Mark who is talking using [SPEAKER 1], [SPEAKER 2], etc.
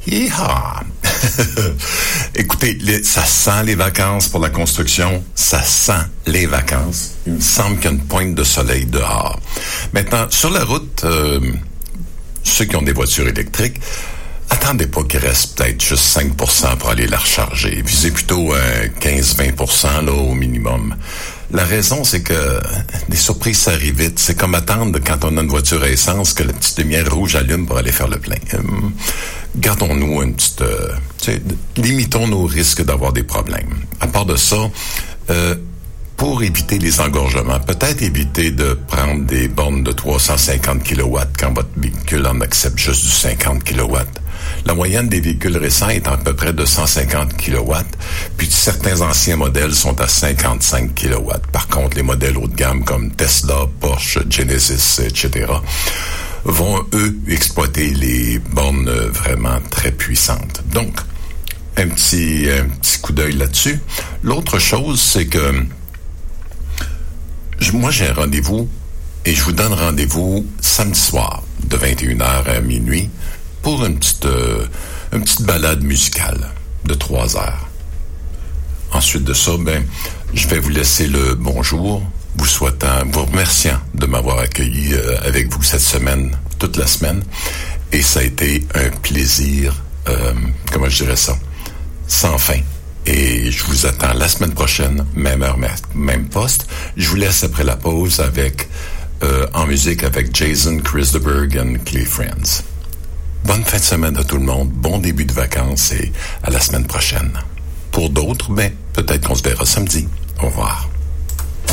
[SPEAKER 1] Hi-ha! Écoutez, ça sent les vacances pour la construction. Ça sent les vacances. Il me semble qu'il y a une pointe de soleil dehors. Maintenant, sur la route, ceux qui ont des voitures électriques, attendez pas qu'il reste peut-être juste 5% pour aller la recharger. Visez plutôt 15-20% là, au minimum. La raison, c'est que des surprises, ça arrive vite. C'est comme attendre quand on a une voiture à essence que la petite lumière rouge allume pour aller faire le plein. Gardons-nous une petite... limitons nos risques d'avoir des problèmes. À part de ça, pour éviter les engorgements, peut-être éviter de prendre des bornes de 350 kW quand votre véhicule en accepte juste du 50 kW. La moyenne des véhicules récents est à peu près de 150 kW, puis certains anciens modèles sont à 55 kW. Par contre, les modèles haut de gamme comme Tesla, Porsche, Genesis, etc., vont, eux, exploiter les bornes vraiment très puissantes. Donc, un petit coup d'œil là-dessus. L'autre chose, c'est que moi, j'ai un rendez-vous et je vous donne rendez-vous samedi soir de 21h à minuit pour une petite balade musicale de 3 heures. Ensuite de ça, je vais vous laisser le bonjour, vous remerciant de m'avoir accueilli avec vous cette semaine, toute la semaine. Et ça a été un plaisir, comment je dirais ça, sans fin. Et je vous attends la semaine prochaine, même heure, même poste. Je vous laisse après la pause en musique avec Jason Christopher and Clay Friends. Bonne fin de semaine à tout le monde, bon début de vacances et à la semaine prochaine. Pour d'autres, peut-être qu'on se verra samedi. Au revoir.